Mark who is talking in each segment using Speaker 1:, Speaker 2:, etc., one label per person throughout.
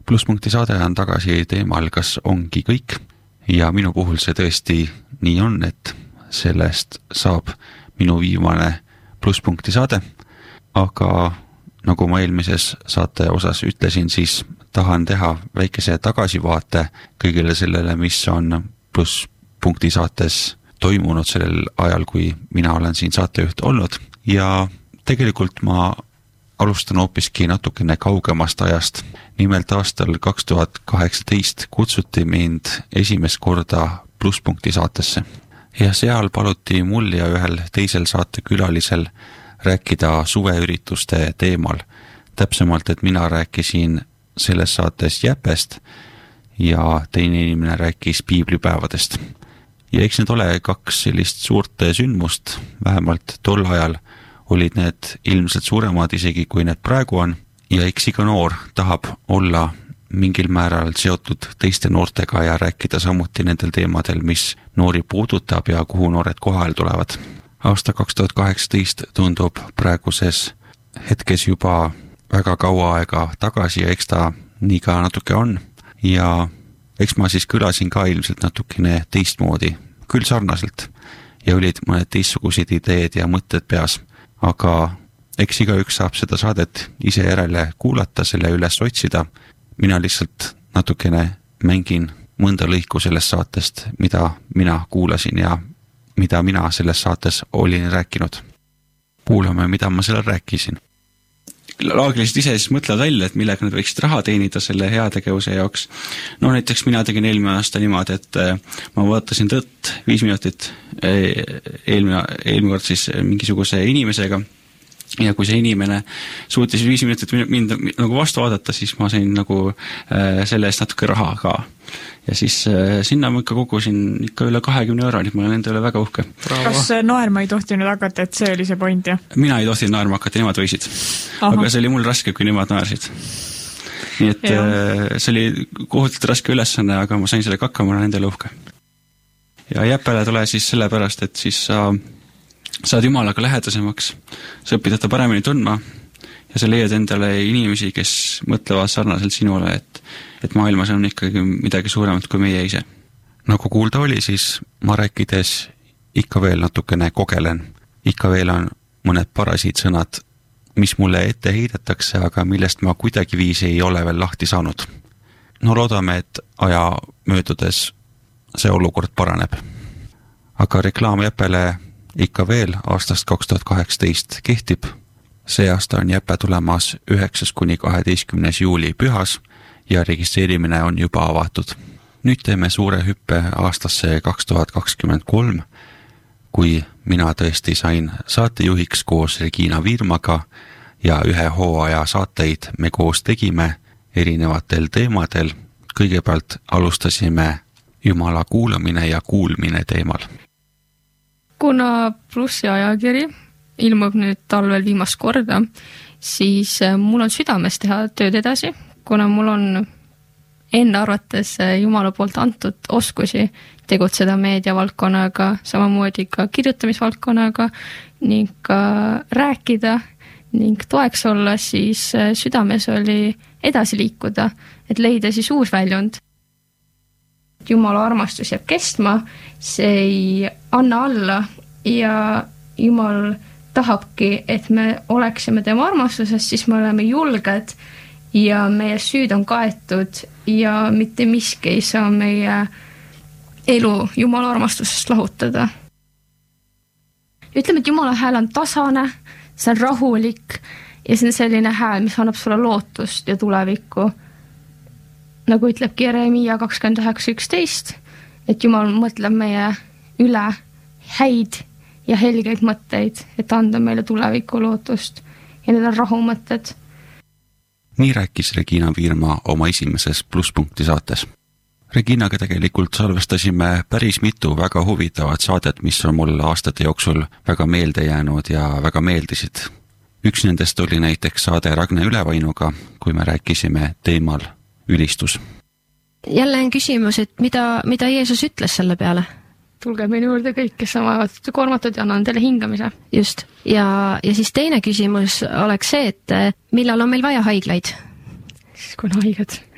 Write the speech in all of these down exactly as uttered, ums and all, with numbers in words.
Speaker 1: Plusspunkti saade on tagasi teemal, kas ongi kõik, ja minu puhul see tõesti nii on, et sellest saab minu viimane Plusspunkti saade, aga nagu ma eelmises saate osas ütlesin, siis tahan teha väikese tagasivaate kõigile sellele, mis on Plusspunkti saates toimunud sellel ajal, kui mina olen siin saatejuht olnud, ja tegelikult ma alustan hoopiski natukene kaugemast ajast. Nimelt aastal kaks tuhat kaheksateist kutsuti mind esimest korda Plusspunkti saatesse. Ja seal paluti mul ja ühel teisel saatekülalisel rääkida suveürituste teemal. Täpsemalt, et mina rääkisin selles saates Jäpest ja teine inimene rääkis piiblipäevadest. Ja eks need ole kaks sellist suurt sündmust, vähemalt tol ajal olid need ilmselt suuremad isegi, kui need praegu on, ja eks iga noor tahab olla mingil määral seotud teiste noortega ja rääkida samuti nendel teemadel, mis noori puudutab ja kuhu noored kohale tulevad. Aasta kaks tuhat kaheksateist tundub praeguses hetkes juba väga kaua aega tagasi ja eks ta nii ka natuke on, ja eks ma siis kõlasin ka ilmselt natukene teistmoodi, küll sarnaselt, ja olid mõned teistsugused ideed ja mõtted peas. Aga eks igaüks saab seda saadet ise järele kuulata, selle üles otsida. Mina lihtsalt natukene mängin mõnda lõiku sellest saatest, mida mina kuulasin ja mida mina selles saates olin rääkinud. Kuulame, mida ma selle rääkisin. Laagiliselt ise siis mõtlevad välja, et millega nad võiksid raha teenida selle heategevuse jaoks. No näiteks mina tegin eelmine aasta niimoodi, et ma vaatasin tõtt viis minutit eelmine, eelmine kord siis mingisuguse inimesega, ja kui see inimene suutis viis minutit mind nagu vastu vaadata, siis ma sain nagu selle eest natuke raha ka. Ja siis sinna ma ikka kogusin ikka üle kahekümne euro, nii ma olen enda üle väga uhke.
Speaker 2: Bravo. Kas naerma ei tohtinud hakata, et see oli see point, jah?
Speaker 1: Mina ei tohtinud naerma hakata, nemad võisid. Aha. Aga see oli mul raske, kui nemad naersid. Nii et ja. See oli kohutult raske ülesanne, aga ma sain sellega hakkama, ma olen endale uhke. Ja Jäpele tule siis sellepärast, et siis sa saad Jumalaga lähedasemaks, sa õpid ta paremini tundma ja sa leiad endale inimesi, kes mõtlevad sarnaselt sinule, et, et maailmas on ikkagi midagi suuremat kui meie ise. Nagu kuulda oli, siis ma rääkides ikka veel natukene kogelen. Ikka veel on mõned parasid sõnad, mis mulle ette heidetakse, aga millest ma kuidagi viisi ei ole veel lahti saanud. No loodame, et aja möödudes see olukord paraneb. Aga reklaam Jäpele ikka veel aastast kaks tuhat kaheksateist kehtib. See aasta on Jäpe tulemas üheksas kuni kaheteistkümnes juuli pühas ja registreerimine on juba avatud. Nüüd teeme suure hüppe aastasse kaks tuhat kakskümmend kolm, kui mina tõesti sain saatejuhiks koos Regina Viirmaga ja ühe hooaja saateid me koos tegime erinevatel teemadel. Kõigepealt alustasime Jumala kuulamine ja kuulmine teemal.
Speaker 3: Kuna Plussi ajakiri ilmub nüüd talvel viimast korda, siis mul on südames teha tööd edasi, kuna mul on enda arvates Jumala poolt antud oskusi tegutseda meediavaldkonnaga, samamoodi ka kirjutamisvaldkonnaga ning ka rääkida ning toeks olla, siis südames oli edasi liikuda, et leida siis uus väljund. Jumala armastus jääb kestma, see ei anna alla ja Jumal tahabki, et me oleksime tema armastuses, siis me oleme julged ja meie süüd on kaetud ja mitte miski ei saa meie elu Jumala armastusest lahutada. Ütleme, et Jumala hääl on tasane, see on rahulik ja see on selline hääl, mis annab sulle lootust ja tulevikku. Nagu ütlebki Jeremia kakskümmend üheksa üksteist, et Jumal mõtleb meie üle häid ja helgeid mõtteid, et anda meile tuleviku lootust ja need on rahumõtted.
Speaker 1: Nii rääkis Regina Viirma oma esimeses Plusspunkti saates. Reginaga tegelikult salvestasime päris mitu väga huvitavat saadet, mis on mul aastate jooksul väga meelde jäänud ja väga meeldisid. Üks nendest oli näiteks saade Ragne Ülevainuga, kui me rääkisime teemal ülistus.
Speaker 4: Jälle on küsimus, et mida, mida Jeesus ütles selle peale?
Speaker 3: Tulge minu juurde kõik, kes on koormatud ja annan teile hingamise.
Speaker 4: Just. Ja, ja siis teine küsimus oleks see, et millal on meil vaja haiglaid?
Speaker 3: Siis kui on haiged.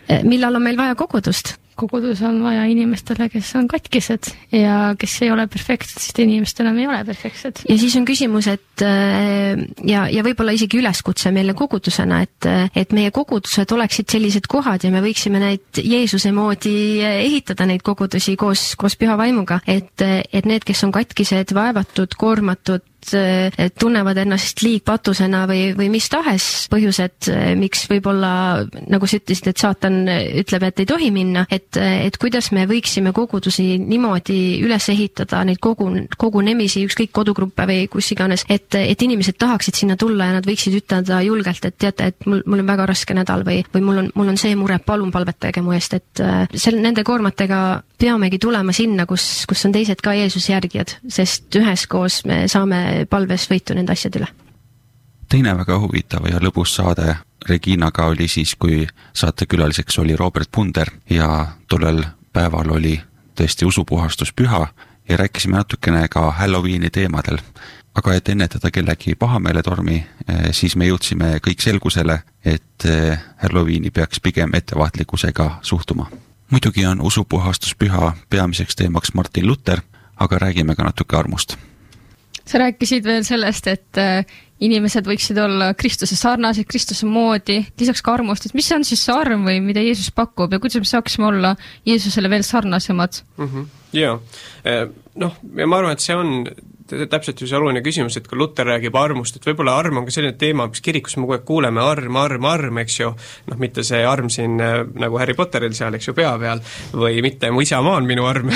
Speaker 4: millal on meil vaja kogudust?
Speaker 3: Kogudus on vaja inimestele, kes on katkised ja kes ei ole perfektsed, sest inimestel ei ole perfektsed.
Speaker 4: Ja siis on küsimus, et ja, ja võib-olla isegi üleskutse meile kogudusena, et, et meie kogudused oleksid sellised kohad ja me võiksime neid Jeesuse moodi ehitada neid kogudusi koos, koos püha vaimuga, et, et need, kes on katkised, vaevatud, koormatud, tunnevad ennast liigpatusena või, või mis tahes põhjused, miks võib-olla, nagu sa ütlesid, et saatan ütleb, et ei tohi minna, et, et kuidas me võiksime kogudusi niimoodi üles ehitada, neid kogu, kogunemisi, ükskõik kodugruppe või kus iganes, et, et inimesed tahaksid sinna tulla ja nad võiksid ütelda julgelt, et teate, et mul, mul on väga raske nädal või, või mul on, mul on see mure, palun palvetage mu eest, et sel, nende koormatega peamegi tulema sinna, kus, kus on teised ka Jeesuse järgijad, sest üheskoos me saame palves võitu nende asjad üle.
Speaker 1: Teine väga huvitav ja lõbus saade Reginaga oli siis, kui saatekülaliseks oli Robert Punder ja tollel päeval oli tõesti usupuhastuspüha ja rääkisime natukene ka Halloweeni teemadel. Aga et ennetada kellegi pahameeletormi, siis me jõudsime kõik selgusele, et Halloweeni peaks pigem ettevaatlikkusega suhtuma. Muidugi on usupuhastuspüha peamiseks teemaks Martin Luther, aga räägime ka natuke armust.
Speaker 3: Sa rääkisid veel sellest, et inimesed võiksid olla Kristuse sarnased, Kristuse moodi, lisaks ka armust, et mis on siis see arm või mida Jeesus pakub ja kuidas me saaksime olla Jeesusele veel sarnasemad?
Speaker 5: Mm-hmm. Jaa, noh, ja ma arvan, et see on täpselt ju see oluline küsimus, et kui Luther räägib armust, et võib-olla arm on ka selline teema, mis kirikus me kogu aeg kuuleme, arm, arm, arm, eks ju, noh, mitte see arm siin nagu Harry Potteril seal, eks ju, pea peal, või mitte mu isamaa on minu arm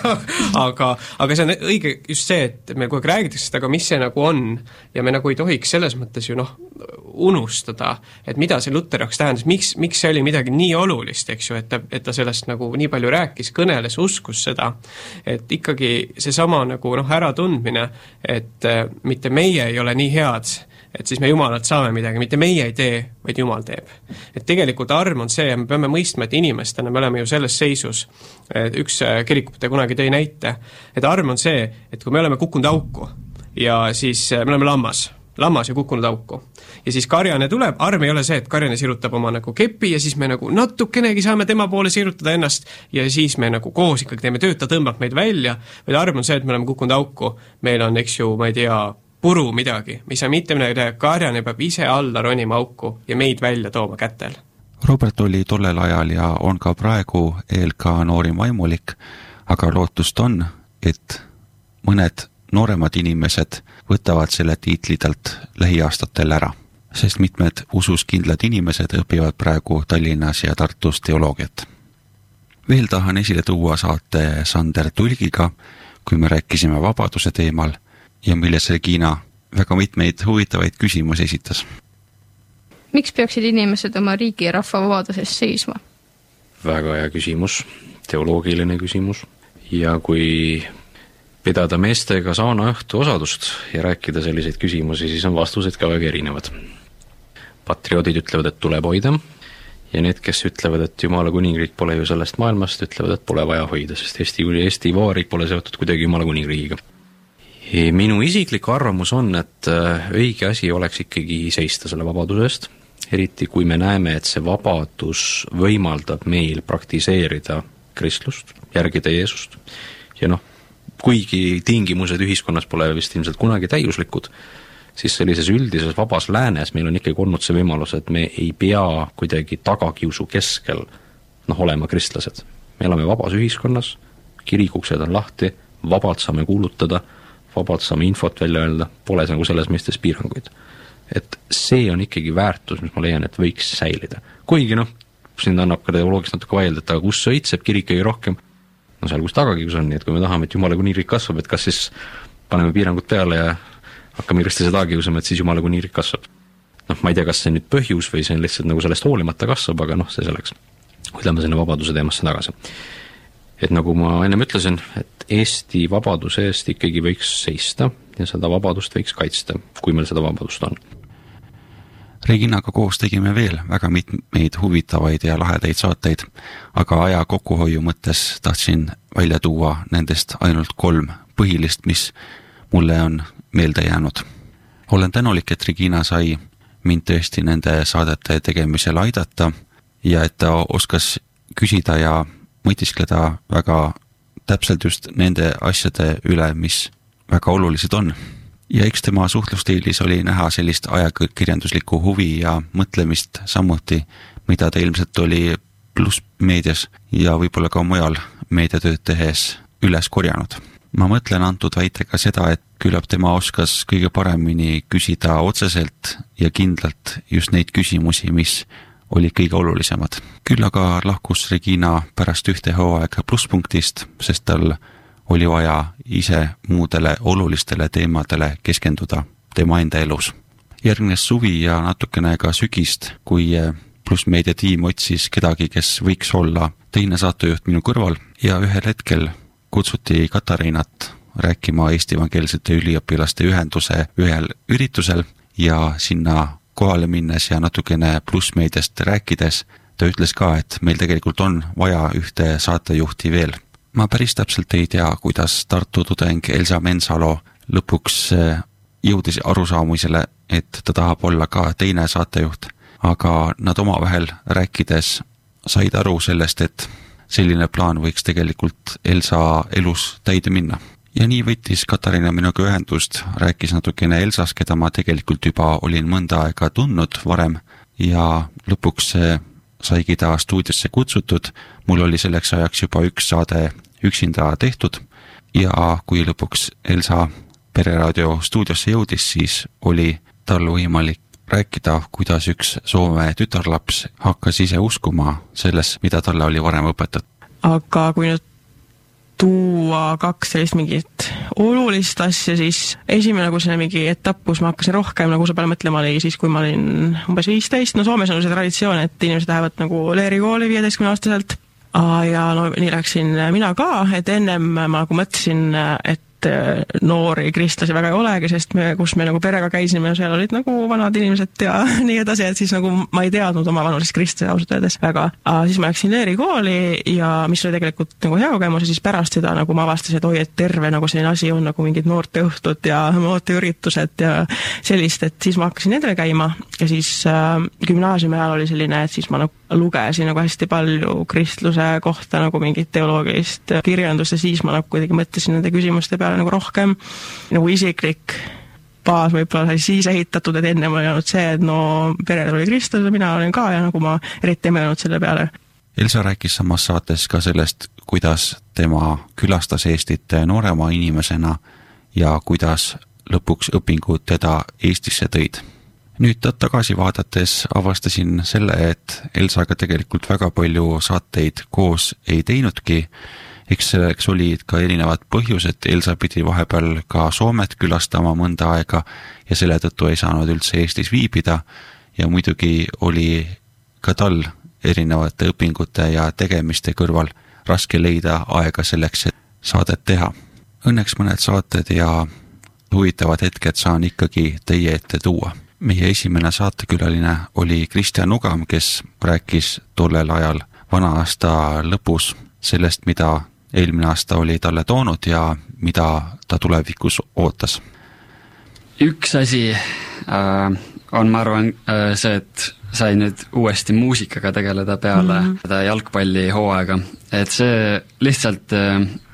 Speaker 5: aga, aga see on õige just see, et meil kogu aeg räägitakse seda, aga mis see nagu on, ja me nagu ei tohiks selles mõttes ju noh, unustada, et mida see Luther jaoks tähendas, miks, miks see oli midagi nii olulist, eks ju, et ta, et ta sellest nagu nii palju rääkis, kõneles, uskus seda, et ikkagi seesama nagu noh, äratundmine, et mitte meie ei ole nii head, et siis me Jumalalt saame midagi, mitte meie ei tee, vaid Jumal teeb. Et tegelikult arm on see ja me peame mõistma, et inimestena me oleme ju selles seisus, et üks kirikupte kunagi tõi näite, et arm on see, et kui me oleme kukkunud auku ja siis me oleme lammas, lammas ja kukkunud auku. Ja siis karjane tuleb, arm ei ole see, et karjane sirutab oma nagu kepi ja siis me nagu natukenegi saame tema poole sirutada ennast ja siis me nagu koos ikkagi teeme tööd, ta tõmbab meid välja, vaid arm on see, et me oleme kukkunud auku, meil on, eks ju, ma ei tea, puru midagi, mis on mitte midagi, karjane peab ise alla ronima auku ja meid välja tooma kätel.
Speaker 1: Robert oli tollel ajal ja on ka praegu E L K noorim vaimulik, aga lootust on, et mõned nooremad inimesed võtavad selle tiitlidelt lähiaastatel ära, sest mitmed usus kindlad inimesed õpivad praegu Tallinnas ja Tartus teoloogiat. Veel tahan esile tuua saate Sander Tulgiga, kui me rääkisime vabaduse teemal ja milles Regina väga mitmeid huvitavaid küsimusi esitas.
Speaker 3: Miks peaksid inimesed oma riigi ja rahva vabaduses seisma?
Speaker 6: Väga hea küsimus, teoloogiline küsimus ja kui pidada meestega sauna õhtu osadust ja rääkida selliseid küsimusi, siis on vastused ka väga erinevad. Patrioodid ütlevad, et tuleb hoida ja need, kes ütlevad, et Jumala kuningriik pole ju sellest maailmast, ütlevad, et pole vaja hoida, sest Eesti, Eesti Vabariik pole seotud kuidagi Jumala kuningriigiga. Minu isiklik arvamus on, et õige asi oleks ikkagi seista selle vabaduse eest, eriti kui me näeme, et see vabadus võimaldab meil praktiseerida kristlust, järgida Jeesust ja noh, kuigi tingimused ühiskonnas pole vist ilmselt kunagi täiuslikud, siis sellises üldises vabas läänes meil on ikkagi olnud see võimalus, et me ei pea kuidagi tagakiusu keskel noh, olema kristlased. Me oleme vabas ühiskonnas, kirikuksed on lahti, vabalt saame kuulutada, vabalt saame infot välja öelda, pole nagu selles mõistes piiranguid. Et see on ikkagi väärtus, mis ma leian, et võiks säilida. Kuigi noh, siin annab ka teoloogist natuke vaielda, et aga kus sõitseb kirik ei rohkem, no seal, kus tagakius on, nii et kui me tahame, et Jumala kuningriik kasvab, et kas siis paneme piirangud peale ja hakkame kristlase tagakiusama, et siis Jumala kuningriik kasvab. Noh, ma ei tea, kas see nüüd põhjus või see on lihtsalt nagu sellest hoolimata kasvab, aga noh, see selleks. Võidame sinna vabaduse teemasse tagasi. Et nagu ma ennem ütlesin, et Eesti vabaduse eest ikkagi võiks seista ja seda vabadust võiks kaitsta, kui meil seda vabadust on.
Speaker 1: Reginaga koos tegime veel väga mitmeid huvitavaid ja lahedaid saateid, aga aja kokkuhoiu mõttes tahtsin välja tuua nendest ainult kolm põhilist, mis mulle on meelde jäänud. Olen tänulik, et Regina sai mind tõesti nende saadete tegemisel aidata ja et ta oskas küsida ja mõtiskleda väga täpselt just nende asjade üle, mis väga olulised on. Ja eks tema suhtlustiilis oli näha sellist ajakirjanduslikku huvi ja mõtlemist samuti, mida ta ilmselt oli Pluss meedias ja võib-olla ka mujal meediatööd tehes üles korjanud. Ma mõtlen antud väitega seda, et küllap tema oskas kõige paremini küsida otseselt ja kindlalt just neid küsimusi, mis olid kõige olulisemad. Küll aga lahkus Regina pärast ühte hooaega Plusspunktist, sest tal oli vaja ise muudele olulistele teemadele keskenduda tema enda elus. Järgnes suvi ja natukene ka sügist, kui Pluss meedia tiim otsis kedagi, kes võiks olla teine saatejuht minu kõrval ja ühel hetkel kutsuti Katariinat rääkima Eesti Evangeelsete üliõpilaste ühenduse ühel üritusel ja sinna kohale minnes ja natukene Pluss meediast rääkides ta ütles ka, et meil tegelikult on vaja ühte saatejuhti veel. Ma päris täpselt ei tea, kuidas Tartu tudeng Elsa Mensalo lõpuks jõudis arusaamisele, et ta tahab olla ka teine saatejuht, aga nad omavahel rääkides said aru sellest, et selline plaan võiks tegelikult Elsa elus täide minna. Ja nii võttis Katariina minuga ühendust, rääkis natukene Elsas, keda ma tegelikult juba olin mõnda aega tundnud varem ja lõpuks saigi ta stuudiosse kutsutud. Mul oli selleks ajaks juba üks saade üksinda tehtud ja kui lõpuks Elsa Pereraadio stuudiosse jõudis, siis oli tal võimalik rääkida, kuidas üks Soome tütarlaps hakkas ise uskuma selles, mida talle oli varem õpetatud.
Speaker 7: Aga kui nüüd tuua kaks sellist mingit olulist asja, siis esimene nagu see mingi etapp, kus ma hakkasin rohkem nagu selle peale mõtlema, oli siis, kui ma olin umbes viisteist. No Soomes on see traditsioon, et inimesed lähevad nagu leerikooli viieteistkümne aastaselt ja no nii läksin mina ka, et ennem ma nagu mõtlesin, et noori kristlasi väga ei olegi, sest me, kus me nagu perega käisime, seal olid nagu vanad inimesed ja nii edasi, et siis nagu ma ei teadnud oma vanusest kristlasi ausalt öeldes väga. Aga siis ma läksin leerikooli ja mis oli tegelikult nagu hea kogemus ja siis pärast seda nagu ma avastasin, et oi, et terve nagu selline asi on nagu mingid noorteõhtud ja noorteüritused ja sellist, et siis ma hakkasin nendele käima ja siis äh, gümnaasiumi ajal oli selline, et siis ma nagu lugesin nagu hästi palju kristluse kohta nagu mingit teoloogilist kirjandust ja siis ma nagu kuidagi mõtlesin nende küsimuste peale nagu rohkem, nagu isiklik baas võib-olla sai siis ehitatud, et enne ma ei olnud see, et no peredel oli kristlus ja mina olen ka ja nagu ma eriti ei mõelnud selle peale.
Speaker 1: Elsa rääkis samas saates ka sellest, kuidas tema külastas Eestit noorema inimesena ja kuidas lõpuks õpingud teda Eestisse tõid. Nüüd tagasi vaadates avastasin selle, et Elsaga tegelikult väga palju saateid koos ei teinudki. Eks selleks olid ka erinevad põhjused, Elsa pidi vahepeal ka Soomet külastama mõnda aega ja selle tõttu ei saanud üldse Eestis viibida ja muidugi oli ka tal erinevate õpingute ja tegemiste kõrval raske leida aega selleks, et saadet teha. Õnneks mõned saated ja huvitavad hetked saan ikkagi teie ette tuua. Meie esimene saatekülaline oli Kristjan Ugam, kes rääkis tollel ajal vana aasta lõpus sellest, mida eelmine aasta oli talle toonud ja mida ta tulevikus ootas.
Speaker 8: Üks asi äh, on, ma arvan, äh, see, et sai nüüd uuesti muusikaga tegeleda peale mm-hmm. jalgpalli hooaega. Et see lihtsalt äh,